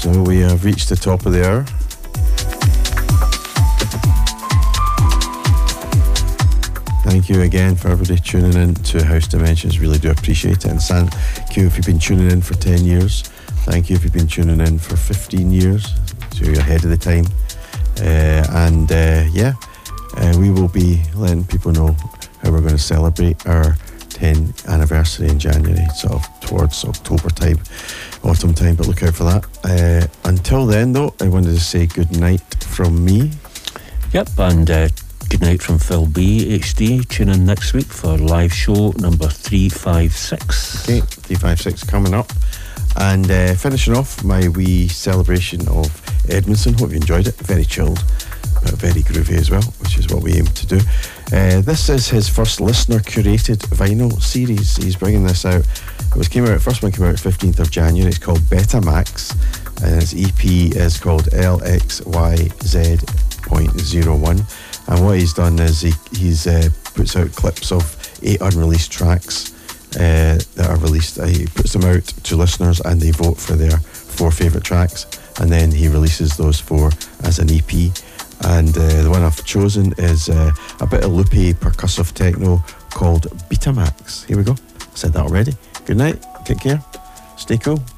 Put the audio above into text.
So we have reached the top of the hour. Thank you again for everybody tuning in to House Dimensions. Really do appreciate it. And thank you if you've been tuning in for 10 years. Thank you if you've been tuning in for 15 years. So you're ahead of the time. We will be letting people know how we're going to celebrate our 10th anniversary in January, sort of towards October time, autumn time, but look out for that. Until then, though, I wanted to say good night from me. Yep, and good night from Phil B, HD. Tune in next week for live show number 356. Okay, 356 coming up. And finishing off my wee celebration of Edmondson. Hope you enjoyed it. Very chilled, but very groovy as well, which is what we aim to do. This is his first listener-curated vinyl series. He's bringing this out. First one came out 15th of January. It's called Betamax, and his EP is called LXYZ.01. And what he's done is he's puts out clips of 8 unreleased tracks that are released. He puts them out to listeners, and they vote for their 4 favourite tracks, and then he releases those 4 as an EP. And the one I've chosen is a bit of loopy percussive techno called Betamax. Here we go. I said that already. Good night. Take care. Stay cool.